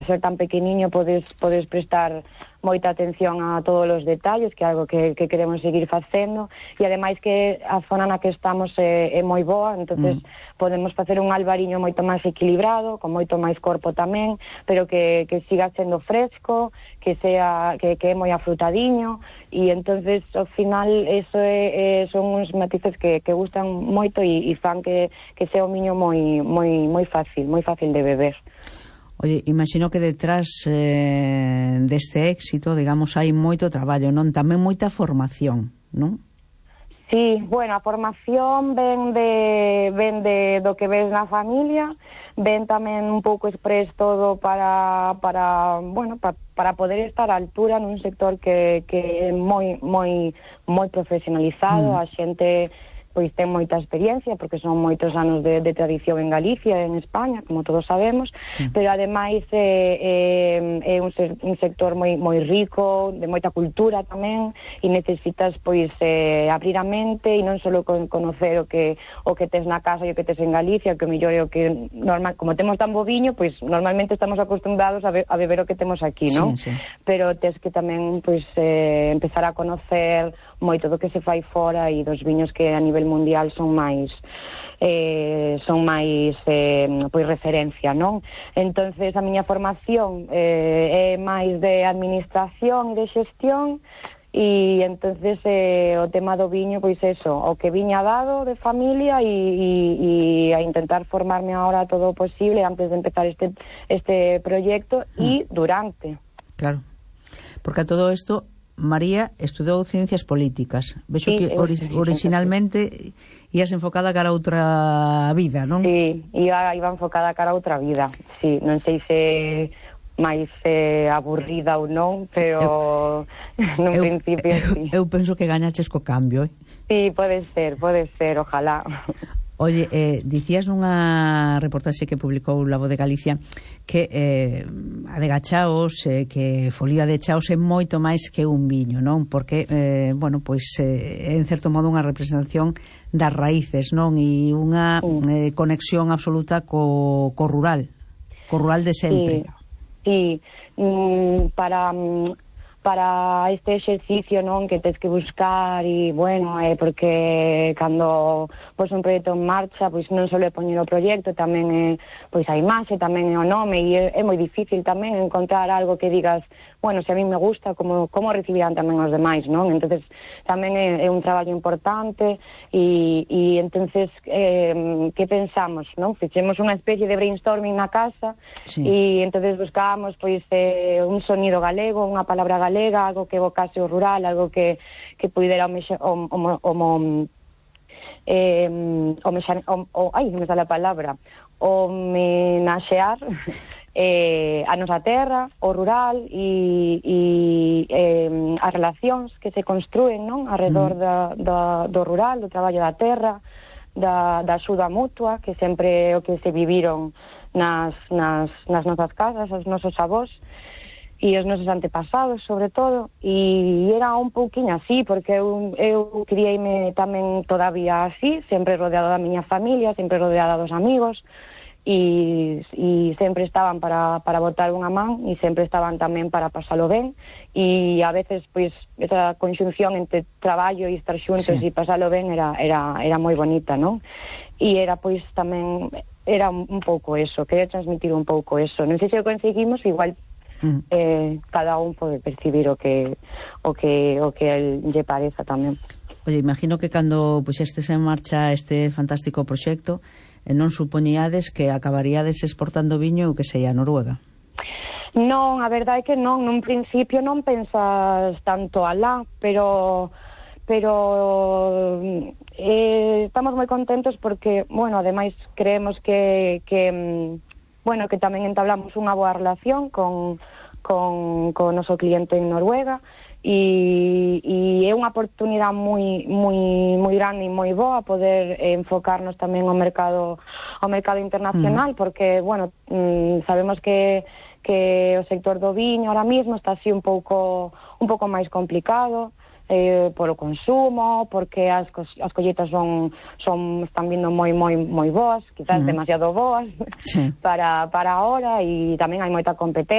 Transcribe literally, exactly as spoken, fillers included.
ser tan pequeniño podes, podes prestar moita atención a todos os detalles, que é algo que, que queremos seguir facendo, e ademais que a zona na que estamos é, é moi boa, entonces mm. podemos facer un albariño moito máis equilibrado, con moito máis corpo tamén, pero que, que siga sendo fresco, que sea que, que é moi afrutadiño, e entonces ao final eso é, é, son uns matices que, que gustan moito e, e fan que, que sea un viño moi, moi, moi fácil, moi fácil de beber. Oye, imagino que detrás eh, deste éxito, digamos, hai moito traballo, non? Tamén moita formación, non? Sí, bueno, a formación ven de, ven de do que ves na familia, ven tamén un pouco express todo para, para bueno, pa, para poder estar á altura nun sector que, que é moi, moi, moi profesionalizado, mm. a xente pois ten moita experiencia, porque son moitos anos de, de tradición en Galicia e en España, como todos sabemos, sí. pero ademais é, é, é un, un sector moi, moi rico, de moita cultura tamén, e necesitas pois eh, abrir a mente e non só con, conocer o que o que tes na casa e o que tes en Galicia, que o mellor é o que normal, como temos tan bo viño, pois normalmente estamos acostumbrados a, be, a beber o que temos aquí, non? Sí, sí. Pero tes que tamén pois eh, empezar a conocer moito do que se fai fora e dos viños que a nivel mundial son máis eh, son máis eh, pois referencia, non? Entonces a miña formación eh, é máis de administración e de xestión, e entonces eh, o tema do viño, pois eso, o que viña dado de familia, e, e, e a intentar formarme ahora todo o posible antes de empezar este, este proyecto mm. e durante. Claro, porque a todo isto María estudou Ciencias Políticas. Vexo sí, que ori originalmente ías enfocada cara a outra vida, non? Sí, iba, iba enfocada cara a outra vida. Sí, non sei se máis eh, aburrida ou non, pero nun eu, principio eu, sí. Eu penso que gañaches co cambio, eh? Sí, pode ser, pode ser, ojalá. Oye, eh, dicías nunha reportaxe que publicou La Voz de Galicia que eh, a de Gachaos, eh, que folía de Chaos é moito máis que un viño, non? Porque, eh, bueno, pois é eh, en certo modo unha representación das raíces, non? E unha eh, conexión absoluta co, co rural, co rural de sempre. Sí, sí. Mm, para... Mm, para este exercicio, non, que tens que buscar, e bueno, é eh, porque cando pois un proxecto en marcha, pois non só é poñer o proxecto, tamén é pois a imaxe, tamén é o nome, e é, é moi difícil tamén encontrar algo que digas, bueno, se a mí me gusta, como como recibirán tamén os demais, non? Entonces tamén é, é un traballo importante, e, e entonces eh, que pensamos, non? Fixemos unha especie de brainstorming na casa, sí. e entonces buscábamos pois eh, un sonido galego, unha palabra galega, algo que evocase o rural, algo que, que pudera o, o, o, o, eh, o, o, o ai, me sale a palabra homenaxear eh, a nosa terra, o rural e, e eh, as relacións que se construen, non? Arredor mm. da, da, do rural, do traballo da terra, da, da axuda mutua, que sempre é o que se viviron nas, nas, nas nosas casas, os nosos avós e os nosos antepasados, sobre todo, e era un pouquiño así, porque eu, eu criei-me tamén todavía así, sempre rodeada da miña familia, sempre rodeada dos amigos, e, e sempre estaban para, para botar unha man, e sempre estaban tamén para pasalo ben, e a veces, pois, esa conxunción entre traballo e estar xuntos sí. e pasalo ben era, era, era moi bonita, non? E era, pois, tamén, era un, un pouco eso, quería transmitir un pouco eso. Non sei se o conseguimos, igual Mm. Eh, cada un pode percibir o que o que o que el lle pareza tamén. Oye, imagino que cando puxestes en marcha este fantástico proxecto, eh, non supoñíades que acabaríades exportando viño o que sei a Noruega. Non, a verdade é que non, nun principio non pensas tanto alá, pero pero eh, estamos moi contentos porque, bueno, ademais creemos que que bueno, que tamén entablamos unha boa relación con, con, con o noso cliente en Noruega, e, e é unha oportunidade moi, moi, moi grande e moi boa poder eh, enfocarnos tamén ao mercado, ao mercado internacional, mm. porque, bueno, mm, sabemos que, que o sector do viño ahora mismo está así un pouco, un pouco máis complicado, Eh, polo consumo, porque as, co as colleitas son, son están vindo moi moi moi boas, quizás mm. demasiado boas sí. para, para ahora, e tamén hai moita competencia.